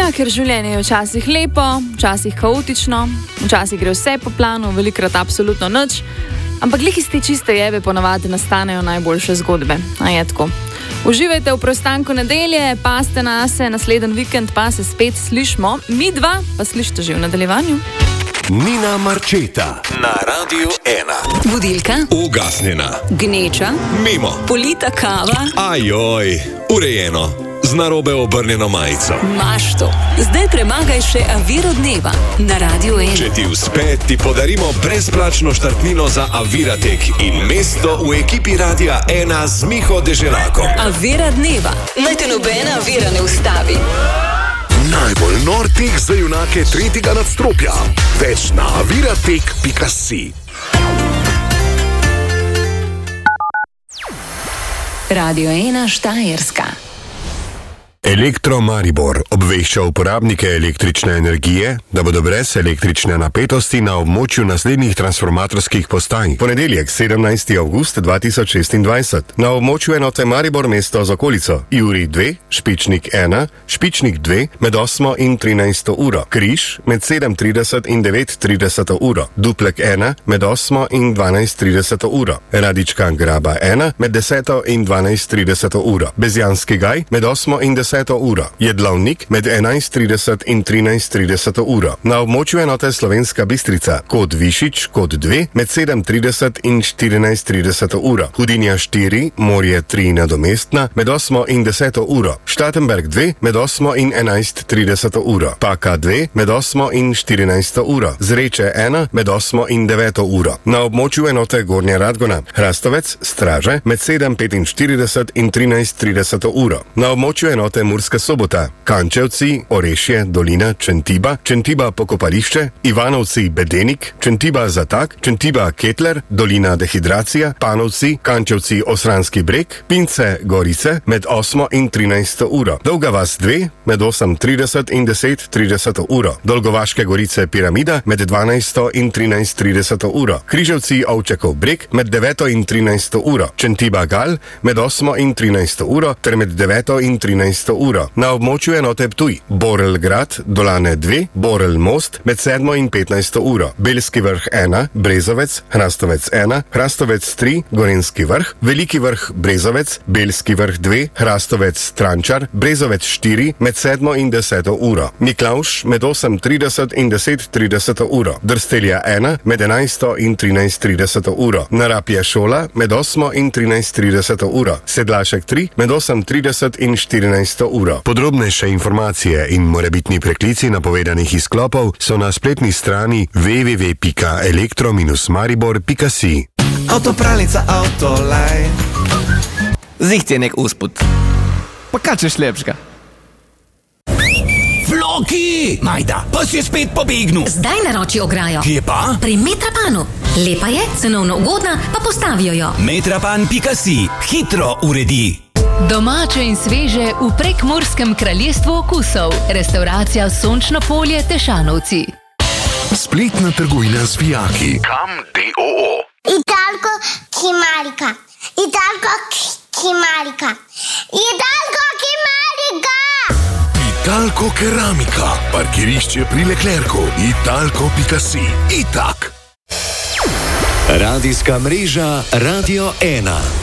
ker življenje je včasih lepo, včasih kaotično, včasih gre vse po planu, velikrat absolutno nič, ampak glih iz te čiste jebe ponavadi nastanejo najboljše zgodbe. A je tako. Uživajte v preostanku nedelje, paste na se, naslednji vikend pa se spet slišmo. Mi dva pa slišite že v nadaljevanju. Nina Marčeta na Radiu 1. Budilka, Ugasnjena, gneča, mimo, polita kava, ajoj, urejeno, z narobe obrnjeno majico. Maš to. Zdaj premagaj še Aviro dneva na Radiu 1. Če ti uspe, ti podarimo brezplačno štartnino za Aviratek in mesto v ekipi Radia 1 z Miho Deželakom. Avira dneva. Naj te nobena avira ne ustavi. Najbolj nor tek za junake tretjega nadstropja. Več na aviratek.si. Radio 1 Štajerska. Elektro Maribor obvešča uporabnike električne energije, da bodo brez električne napetosti na območju naslednjih transformatorskih postaj. Ponedeljek, 17. avgust 2026. Na območju enote Maribor mesto z okolico. Jurij 2, Špičnik 1, Špičnik 2 med 8 in 13 uro. Križ med 7:30 in 9:30 uro. Duplek 1 med 8 in 12:30 uro. Radička Graba 1 med 10 in 12:30 uro. Bezjanski Gaj med 8 in 10 uro. Jedlovnik med 11:30 in 13:30 uro. Na območju enote Slovenska Bistrica, kod Višič, kod 2, med 7:30 in 14:30 uro. Hudinja 4, Morje 3 nadomestna, med 8 in 10 uro. Štatenberg 2, med 8 in 11:30 uro. Paka 2, med 8 in 14 uro. Zreče 1, med 8 in 9 uro. Na območju enote Gornja Radgona, Hrastovec, Straže, med 7:45 in 13:30 uro. Na območju enote Murska Sobota, Kančevci, Orešje, Dolina, Čentiba, Čentiba Pokopališče, Ivanovci, Bedenik, Čentiba Zatak, Čentiba Ketler, Dolina Dehidracija, Panovci, Kančevci, Osranski breg, Pince, Gorice, med 8 in 13 uro. Dolga vas 2, med 8:30 in 10:30 uro. Dolgovaške Gorice Piramida, med 12 in 13:30 uro. Križevci, Ovčekov breg, med 9 in 13 uro. Čentiba Gal, med 8 in 13 uro, ter med 9 in 13 uro. Na območju enote Ptuj, Borel Grad, Dolane 2, Borel Most, med 7 in 15 uro. Belski vrh 1, Brezovec, Hrastovec 1, Hrastovec 3, Gorenski vrh, Veliki vrh Brezovec, Belski vrh 2, Hrastovec Strančar, Brezovec 4, med 7 in 10 uro. Miklavž med 8:30 in 10:30 uro. Drstelja 1, med 11 in 13:30 uro. Narapje šola, med 8 in 13:30 uro. Sedlašek 3, med 8:30 in 14 uro. Podrobnejše informacije in morebitni preklici napovedanih izklopov so na spletni strani www.elektro-maribor.si. Avtopralnica Autolaj. Ziht je nek usput. Pa kaj češ lepšega? Floki! Majda, pa si spet pobegnil. Zdaj naroči ograjo. Kje pa? Pri Metrapanu. Lepa je, cenovno ugodna, pa postavijo jo. Metrapan.si. Hitro uredi. Domače in sveže v Prekmurskem kraljestvu okusov. Restauracija Sončno polje Tešanovci. Spletna trgovina z vijaki. Kam DOO. Italko Kimarika. Italko Kimarika. Italko Kimarika. Italko Keramika. Parkirišče pri Leclercu. Italko.si. Itak. Radijska mreža Radio 1.